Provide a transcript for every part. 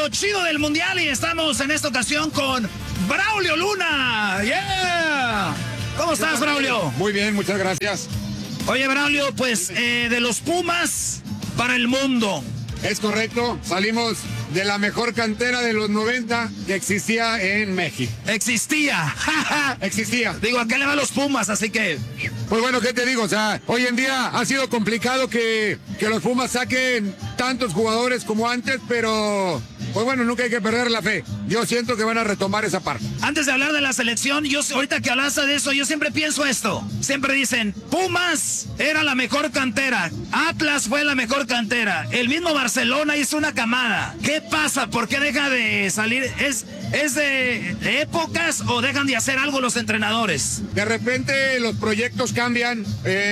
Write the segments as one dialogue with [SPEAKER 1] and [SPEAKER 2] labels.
[SPEAKER 1] lo chido del mundial y estamos en esta ocasión con Braulio Luna. ¡Yeah! ¿Cómo estás, Braulio?
[SPEAKER 2] Muy bien, muchas gracias.
[SPEAKER 1] Oye, Braulio, pues de los Pumas para el mundo.
[SPEAKER 2] Es correcto, salimos de la mejor cantera de los 90 que existía en México.
[SPEAKER 1] Existía.
[SPEAKER 2] Existía.
[SPEAKER 1] Digo, acá le va a los Pumas, así que...
[SPEAKER 2] Pues bueno, ¿qué te digo? O sea, hoy en día ha sido complicado que los Pumas saquen tantos jugadores como antes, pero... Pues bueno, nunca hay que perder la fe. Yo siento que van a retomar esa parte.
[SPEAKER 1] Antes de hablar de la selección, ahorita que hablaste de eso, yo siempre pienso esto. Siempre dicen, Pumas era la mejor cantera. Atlas fue la mejor cantera. El mismo Barcelona hizo una camada. ¿Qué pasa? ¿Por qué deja de salir? ¿Es de épocas o dejan de hacer algo los entrenadores?
[SPEAKER 2] De repente los proyectos cambian.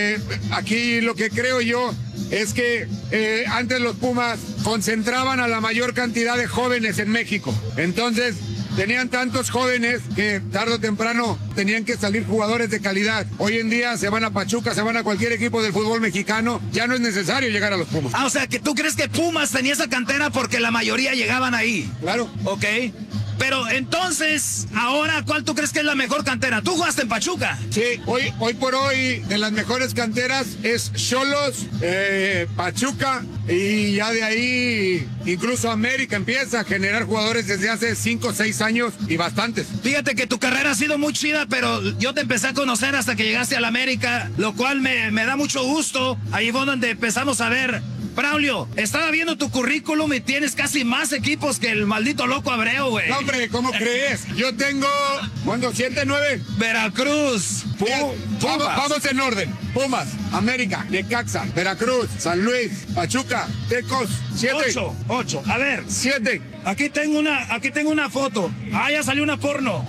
[SPEAKER 2] Aquí lo que creo yo es que antes los Pumas concentraban a la mayor cantidad de jóvenes en México. Entonces, tenían tantos jóvenes que tarde o temprano tenían que salir jugadores de calidad. Hoy en día se van a Pachuca, se van a cualquier equipo del fútbol mexicano. Ya no es necesario llegar a los Pumas.
[SPEAKER 1] O sea, que tú crees que Pumas tenía esa cantera porque la mayoría llegaban ahí.
[SPEAKER 2] Claro.
[SPEAKER 1] Ok. Pero entonces, ahora, ¿cuál tú crees que es la mejor cantera? ¿Tú jugaste en Pachuca?
[SPEAKER 2] Sí, hoy por hoy, de las mejores canteras es Xolos, Pachuca, y ya de ahí incluso América empieza a generar jugadores desde hace 5 o 6 años y bastantes.
[SPEAKER 1] Fíjate que tu carrera ha sido muy chida, pero yo te empecé a conocer hasta que llegaste a la América, lo cual me da mucho gusto. Ahí fue donde empezamos a ver. Braulio, estaba viendo tu currículum y tienes casi más equipos que el maldito loco Abreu, güey.
[SPEAKER 2] No, hombre, ¿cómo crees? Yo tengo, ¿cuánto? 7, 9.
[SPEAKER 1] Veracruz.
[SPEAKER 2] Vamos en orden. Pumas, América, Necaxa, Veracruz, San Luis, Pachuca, Tecos, 7.
[SPEAKER 1] 8. A ver.
[SPEAKER 2] 7.
[SPEAKER 1] Aquí tengo una foto. Ah, ya salió una porno.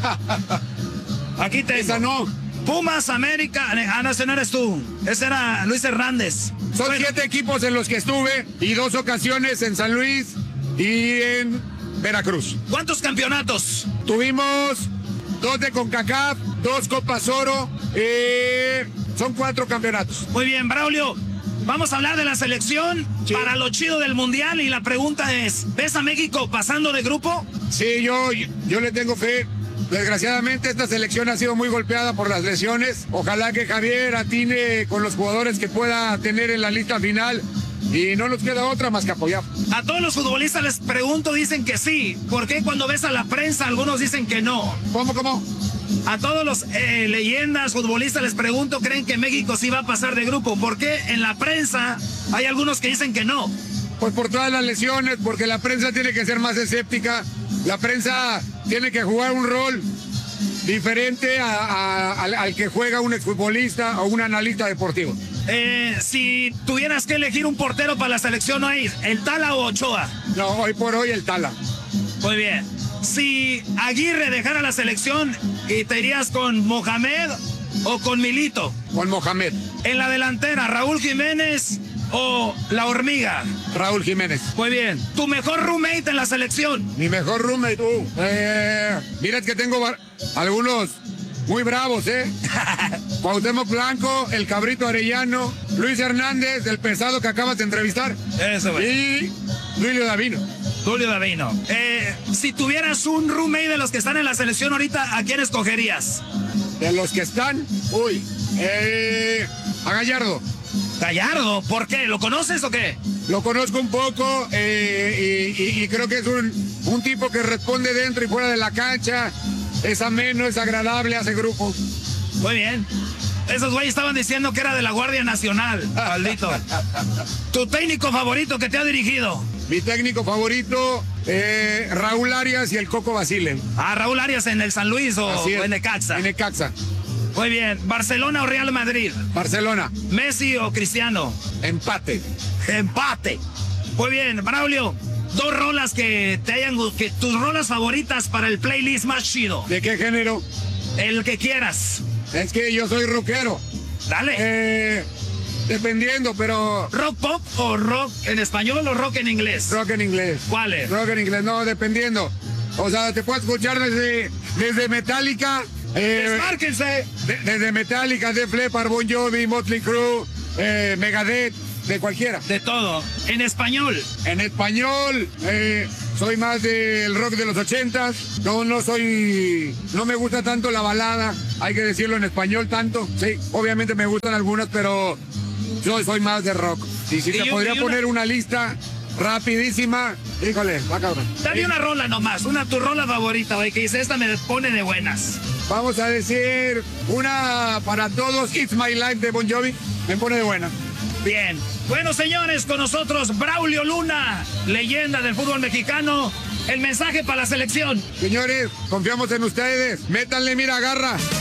[SPEAKER 1] Aquí tengo.
[SPEAKER 2] Esa no.
[SPEAKER 1] Pumas, América. Ah, no, ese no eres tú. Ese era Luis Hernández.
[SPEAKER 2] Son 7 equipos en los que estuve y 2 ocasiones en San Luis y en Veracruz.
[SPEAKER 1] ¿Cuántos campeonatos?
[SPEAKER 2] Tuvimos 2 de CONCACAF, 2 Copas Oro, son 4 campeonatos.
[SPEAKER 1] Muy bien, Braulio. Vamos a hablar de la selección para lo chido del mundial y la pregunta es, ¿ves a México pasando de grupo?
[SPEAKER 2] Sí, yo le tengo fe. Desgraciadamente esta selección ha sido muy golpeada por las lesiones. Ojalá que Javier atine con los jugadores que pueda tener en la lista final y no nos queda otra más que apoyar.
[SPEAKER 1] A todos los futbolistas les pregunto, dicen que sí. ¿Por qué cuando ves a la prensa algunos dicen que no?
[SPEAKER 2] ¿Cómo?
[SPEAKER 1] A todos los leyendas futbolistas les pregunto, ¿creen que México sí va a pasar de grupo? ¿Por qué en la prensa hay algunos que dicen que no?
[SPEAKER 2] Pues por todas las lesiones, porque la prensa tiene que ser más escéptica. La prensa tiene que jugar un rol diferente al que juega un exfutbolista o un analista deportivo.
[SPEAKER 1] Si tuvieras que elegir un portero para la selección, ¿no hay el Tala o Ochoa?
[SPEAKER 2] No, hoy por hoy el Tala.
[SPEAKER 1] Muy bien. Si Aguirre dejara la selección, ¿y te irías con Mohamed o con Milito?
[SPEAKER 2] Con Mohamed.
[SPEAKER 1] En la delantera, Raúl Jiménez o La Hormiga.
[SPEAKER 2] Raúl Jiménez.
[SPEAKER 1] Muy bien. ¿Tu mejor roommate en la selección?
[SPEAKER 2] Mi mejor roommate, mira que tengo algunos muy bravos, Cuauhtémoc Blanco, el Cabrito Arellano, Luis Hernández, el pesado que acabas de entrevistar.
[SPEAKER 1] Eso, güey.
[SPEAKER 2] Y Duilio Davino.
[SPEAKER 1] Julio Davino. Si tuvieras un roommate de los que están en la selección ahorita, ¿a quién escogerías?
[SPEAKER 2] De los que están, a Gallardo.
[SPEAKER 1] Gallardo, ¿por qué? ¿Lo conoces o qué?
[SPEAKER 2] Lo conozco un poco y creo que es un tipo que responde dentro y fuera de la cancha. Es ameno, es agradable, hace grupo.
[SPEAKER 1] Muy bien. Esos güeyes estaban diciendo que era de la Guardia Nacional, maldito. ¿Tu técnico favorito que te ha dirigido?
[SPEAKER 2] Mi técnico favorito, Raúl Arias y el Coco Basile.
[SPEAKER 1] Ah, Raúl Arias en el San Luis o en Necaxa.
[SPEAKER 2] En Necaxa.
[SPEAKER 1] Muy bien. ¿Barcelona o Real Madrid?
[SPEAKER 2] Barcelona.
[SPEAKER 1] ¿Messi o Cristiano?
[SPEAKER 2] Empate.
[SPEAKER 1] Empate. Muy bien, Braulio. 2 rolas que tus rolas favoritas para el playlist más chido.
[SPEAKER 2] ¿De qué género?
[SPEAKER 1] El que quieras.
[SPEAKER 2] Es que yo soy rockero.
[SPEAKER 1] Dale.
[SPEAKER 2] Dependiendo, pero...
[SPEAKER 1] ¿Rock pop o rock en español o rock en inglés?
[SPEAKER 2] Rock en inglés.
[SPEAKER 1] ¿Cuál es?
[SPEAKER 2] Rock en inglés, no, dependiendo. O sea, te puedo escuchar desde Metallica.
[SPEAKER 1] ¡Desmárquense!
[SPEAKER 2] Desde Metallica, Def Leppard, Bon Jovi, Motley Crue, Megadeth, de cualquiera.
[SPEAKER 1] De todo. En español.
[SPEAKER 2] En español, soy más del rock de los 80s. No me gusta tanto la balada, hay que decirlo en español tanto. Sí, obviamente me gustan algunas, pero yo soy más de rock. Y si te podría poner una lista rapidísima, híjole, va cabrón.
[SPEAKER 1] Dale una rola nomás, tu rola favorita, güey, que dice, esta me pone de buenas.
[SPEAKER 2] Vamos a decir una para todos, It's My Life de Bon Jovi, me pone de buena.
[SPEAKER 1] Bien. Bueno, señores, con nosotros Braulio Luna, leyenda del fútbol mexicano. El mensaje para la selección.
[SPEAKER 2] Señores, confiamos en ustedes. Métanle, mira, garra.